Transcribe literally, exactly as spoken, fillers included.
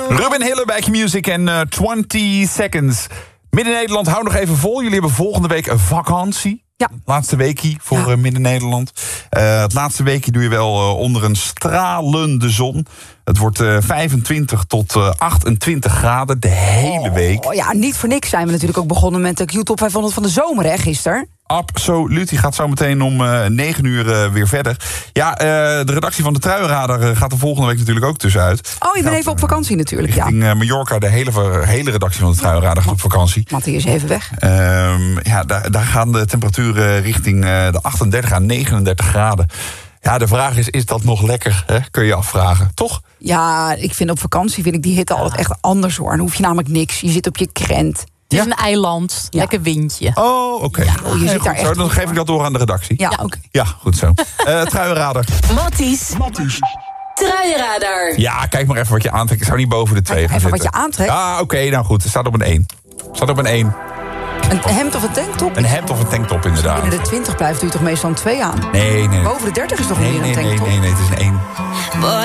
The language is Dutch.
Ruben Hille bij Q-Music en uh, twintig seconds. Midden-Nederland, hou nog even vol. Jullie hebben volgende week een vakantie. Ja. Laatste weekie voor Ja. uh, Midden-Nederland. Uh, het laatste weekje doe je wel uh, onder een stralende zon. Het wordt uh, vijfentwintig tot uh, achtentwintig graden de hele week. Oh ja, niet voor niks zijn we natuurlijk ook begonnen met de Q-top vijfhonderd van de zomer, hè, gisteren. Absoluut, die gaat zo meteen om uh, negen uur uh, weer verder. Ja, uh, de redactie van de Truienradar uh, gaat er volgende week natuurlijk ook tussenuit. Oh, je bent even op vakantie natuurlijk, ja. Richting uh, Mallorca, de hele, hele redactie van de Truienradar gaat op vakantie. Mattie is even weg. Um, ja, daar, daar gaan de temperaturen richting uh, de achtendertig à negenendertig graden. Ja, de vraag is, is dat nog lekker? Hè? Kun je je afvragen, toch? Ja, ik vind op vakantie vind ik die hitte altijd echt anders hoor. Dan hoef je namelijk niks. Je zit op je krent. Het is Ja? een eiland, Ja. lekker windje. Oh, oké. Okay. Ja, oh, je zit daar echt zo, dan goed, geef hoor. ik dat door aan de redactie. Ja, Ja. oké. Ja, goed zo. Uh, Truienradar. Matties. Truienradar. Ja, kijk maar even wat je aantrekt. Ik zou niet boven de twee gaan Even wat zitten. je aantrekt. Ah, oké, okay, nou goed. Het staat op een één. Het staat op een één. Een hemd of een tanktop? Een hemd of een tanktop, inderdaad. Binnen de twintig blijft u toch meestal een twee aan? Nee, nee. Boven de dertig is toch Nee, meer nee, een nee, tanktop? nee, nee, het is een één.